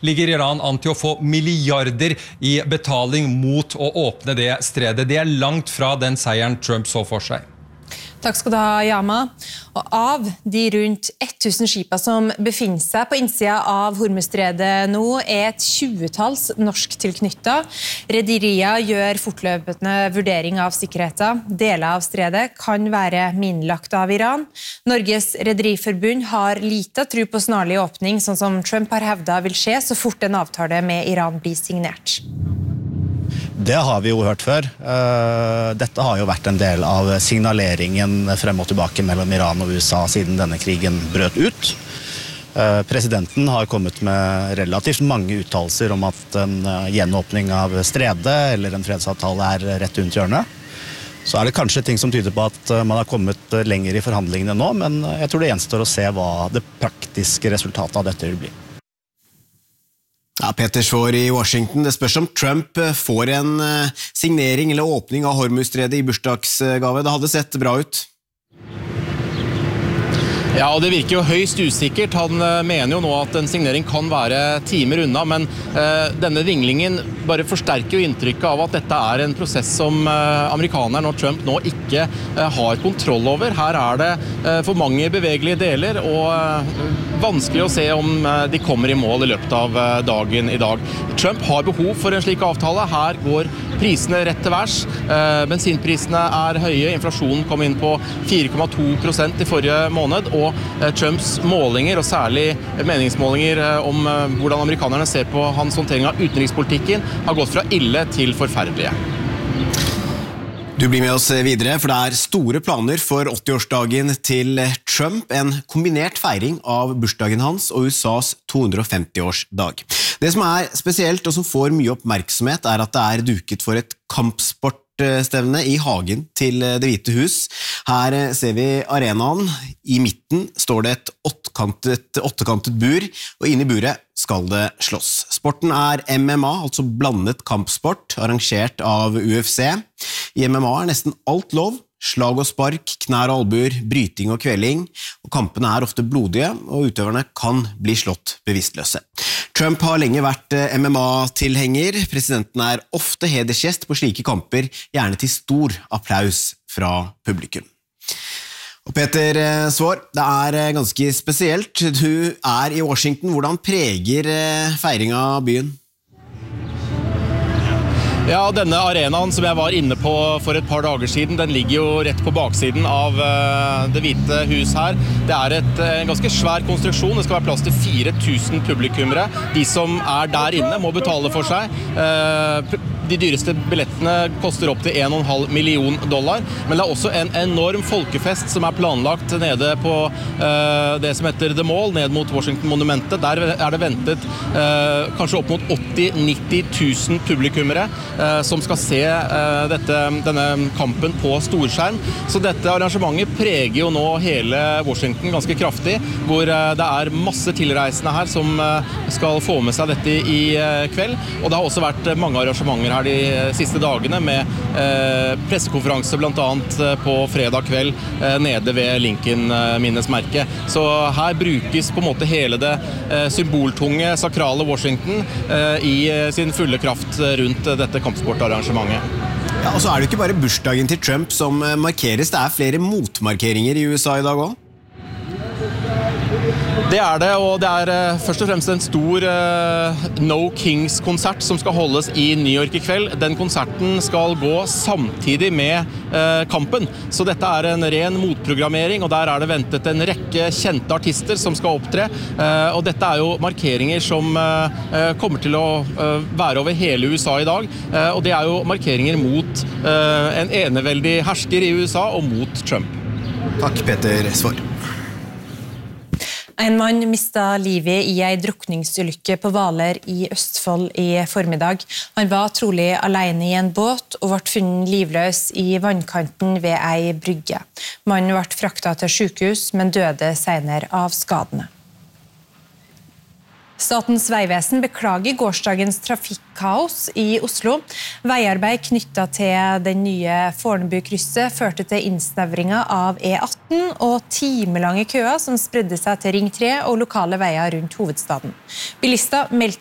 ligger Iran an til å få milliarder i betaling mot å åpne det stredet. Det langt fra den seieren Trump så for seg. Takk skal du ha, Yama. Og av de rundt 1000 skipa som befinner seg på innsida av Hormuzstredet nå, et 20-talls norsk tilknyttet. Rederier gjør fortløpende vurdering av sikkerheten. Deler av stredet kan være minelagt av Iran. Norges rederiforbund har lite tro på snarlig åpning, sånn som Trump har hevdet vil skje så fort en avtale med Iran blir signert. Det har vi jo hørt før. Dette har jo vært en del av signaleringen frem og tilbake mellom Iran og USA siden denne krigen brøt ut. Presidenten har kommet med relativt mange uttalelser om at en gjenåpning av stredet eller en fredsavtale er rett rundt hjørnet. Så er det kanskje ting som tyder på at man har kommet lenger i forhandlingene nå, men jeg tror det gjenstår å se hva det praktiske resultatet av dette vil bli. Ja, Peter Svaar i Washington. Det spørs om Trump får en signering eller åpning av Hormuzstredet i bursdagsgave. Det hadde sett bra ut. Ja, og det virker jo høyst usikkert. Han mener jo nå at en signering kan være timer unna, men denne vinglingen bare forsterker jo inntrykket av at dette er en prosess som amerikanerne og Trump nå ikke har kontroll over. Her er det for mange bevegelige deler, og vanskelig å se om de kommer i mål i løpet av dagen i dag. Trump har behov for en slik avtale. Her går prisene rett til værs. Bensinprisene er høye. Inflasjonen kom inn på 4,2% i forrige måned, og Trumps målinger, og særlig meningsmålinger om hvordan amerikanerne ser på hans håndtering av utenrikspolitikken, har gått fra ille til forferdelige. Du blir med oss videre, for det er store planer for 80-årsdagen til Trump, en kombinert feiring av bursdagen hans og USAs 250-årsdag. Det som er spesielt og som får mye oppmerksomhet er at det er duket for et kampsportstevne i hagen til Det hvite hus. Her ser vi arenaen. I midten står det et åttekantet bur, og inne i buret skal det slåss. Sporten er MMA, altså blandet kampsport, arrangert av UFC. I MMA er nesten alt lov. Slag og spark, knær og albuer, bryting og kveling. Og kampene er ofte blodige, og utøverne kan bli slått bevisstløse. Trump har lenge vært MMA-tilhenger. Presidenten er ofte hedersgjest på slike kamper, gjerne til stor applaus fra publikum. Og Peter Svaar, det er ganske spesielt. Du er i Washington. Hvordan preger feiringen av byen? Ja, denne arenaen som jeg var inne på for et par dager siden, den ligger jo rett på baksiden av Det hvite hus her. Det er en ganske svær konstruksjon. Det skal være plass til 4000 publikummere. De som er der inne må betale for seg. De dyreste billettene koster opp til $1,5 million, men det er også en enorm folkefest som er planlagt nede på det som heter The Mall, ned mot Washington-monumentet. Der er det ventet kanskje opp mot 80-90 000 publikummere som skal se denne kampen på storskjerm. Så dette arrangementet preger jo nå hele Washington ganske kraftig, hvor det er masse tilreisende her som skal få med seg dette i kveld. Og det har også vært mange arrangementer her de siste dagene med pressekonferanse blant annet på fredag kveld nede ved Lincoln-minnesmerket. Så her brukes på en måte hele det symboltunge, sakrale Washington i sin fulle kraft rundt dette kampsportarrangementet. Ja, og så er det ikke bare bursdagen til Trump som markeres, det er flere motmarkeringer i USA i dag også. Det er det, og det er først og fremst en stor No Kings-konsert som skal holdes i New York i kveld. Den konserten skal gå samtidig med kampen, så dette er en ren motprogrammering, og der er det ventet en rekke kjente artister som skal opptre, og dette er jo markeringer som kommer til å være over hele USA i dag, og det er jo markeringer mot en eneveldig hersker i USA og mot Trump. Takk, Peter Svaar. En mann mistet livet i en drukningsulykke på Hvaler i Østfold i formiddag. Han var trolig alene i en båt og ble funnet livløs i vannkanten ved ei brygge. Mannen ble fraktet til sykehus, men døde senere av skadene. Statens vegvesen beklager gårsdagens trafikkaos i Oslo. Veiarbeid knyttet til den nye Fornebu-krysset førte til innsnevringer av E18 og timelange køer som spredde seg til Ring 3 og lokale veier rundt hovedstaden. Bilister meldte